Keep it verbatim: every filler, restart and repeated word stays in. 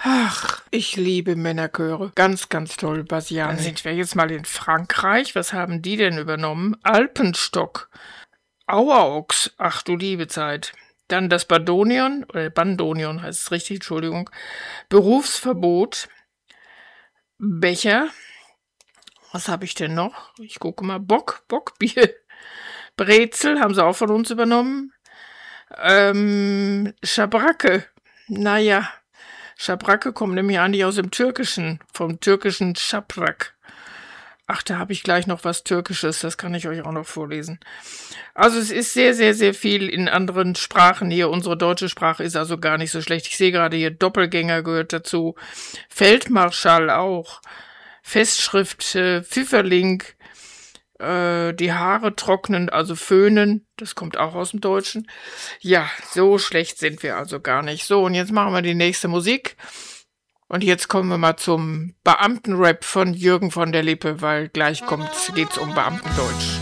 Ach, ich liebe Männerchöre. Ganz, ganz toll, Basiane. Dann sind wir jetzt mal in Frankreich. Was haben die denn übernommen? Alpenstock. Auerochs. Ach du liebe Zeit. Dann das Bandonion, oder Bandonion heißt es richtig, Entschuldigung. Berufsverbot. Becher. Was habe ich denn noch? Ich gucke mal. Bock, Bockbier. Brezel haben sie auch von uns übernommen. Ähm, Schabracke. Naja, Schabracke kommt nämlich eigentlich aus dem Türkischen, vom türkischen Schabrak. Ach, da habe ich gleich noch was Türkisches, das kann ich euch auch noch vorlesen. Also es ist sehr, sehr, sehr viel in anderen Sprachen hier. Unsere deutsche Sprache ist also gar nicht so schlecht. Ich sehe gerade hier, Doppelgänger gehört dazu. Feldmarschall auch. Festschrift, äh, Pfifferling. Äh, die Haare trocknen, also föhnen. Das kommt auch aus dem Deutschen. Ja, so schlecht sind wir also gar nicht. So, und jetzt machen wir die nächste Musik. Und jetzt kommen wir mal zum Beamtenrap von Jürgen von der Lippe, weil gleich kommt, geht's um Beamtendeutsch.